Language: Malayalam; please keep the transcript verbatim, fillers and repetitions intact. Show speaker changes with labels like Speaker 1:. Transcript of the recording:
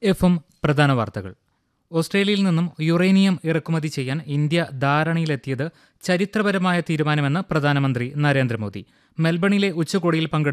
Speaker 1: എഫ് എം പ്രധാന വാർത്തകൾ. ഓസ്ട്രേലിയയിൽ നിന്നും യുറേനിയം ഇറക്കുമതി ചെയ്യാൻ ഇന്ത്യ ധാരണയിലെത്തിയത് ചരിത്രപരമായ തീരുമാനമെന്ന് പ്രധാനമന്ത്രി നരേന്ദ്രമോദി. മെൽബണിലെ ഉച്ചകോടിയിൽ പങ്കെടുത്ത